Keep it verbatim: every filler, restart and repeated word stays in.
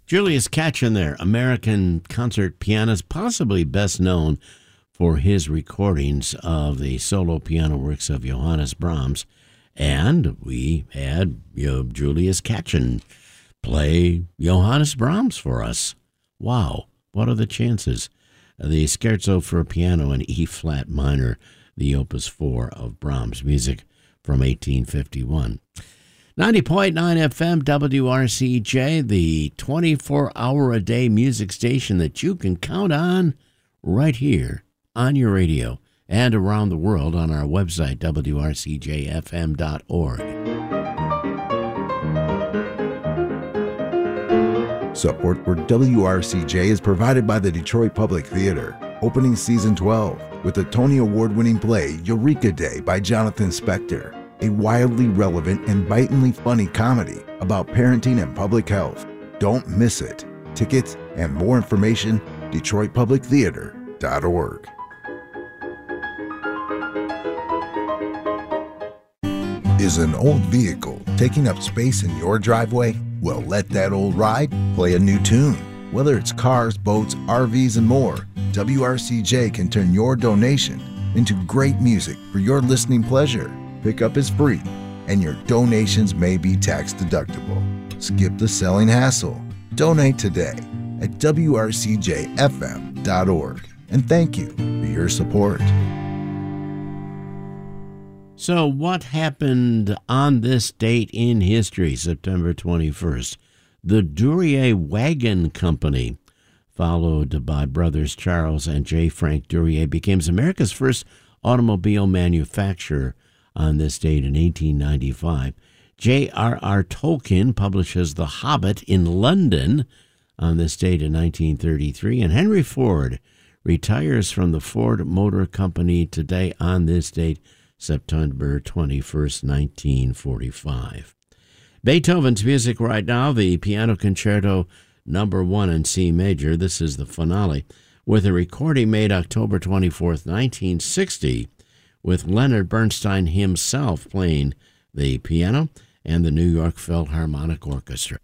Julius Katchen there, American concert pianist, possibly best known for his recordings of the solo piano works of Johannes Brahms. And we had you know, Julius Katchen play Johannes Brahms for us. Wow, what are the chances? The Scherzo for Piano in E-flat minor, the Opus four of Brahms, music from eighteen fifty-one. ninety point nine F M W R C J, the twenty-four hour a day music station that you can count on right here on your radio and around the world on our website, W R C J F M dot org. Support for W R C J is provided by the Detroit Public Theater, opening season twelve with the Tony Award-winning play Eureka Day by Jonathan Spector, a wildly relevant and bitingly funny comedy about parenting and public health. Don't miss it. Tickets and more information, Detroit Public Theater dot org. Is an old vehicle taking up space in your driveway? Well, let that old ride play a new tune. Whether it's cars, boats, R Vs, and more, W R C J can turn your donation into great music for your listening pleasure. Pickup is free, and your donations may be tax deductible. Skip the selling hassle. Donate today at W R C J F M dot org. And thank you for your support. So what happened on this date in history, September twenty-first? The Duryea Wagon Company, followed by brothers Charles and J. Frank Duryea, becomes America's first automobile manufacturer on this date in eighteen ninety-five. J R R. Tolkien publishes The Hobbit in London on this date in nineteen thirty-three. And Henry Ford retires from the Ford Motor Company today on this date, September twenty-first, nineteen forty-five. Beethoven's music right now, the Piano Concerto number one in C major. This is the finale, with a recording made October twenty-fourth, nineteen sixty, with Leonard Bernstein himself playing the piano and the New York Philharmonic Orchestra.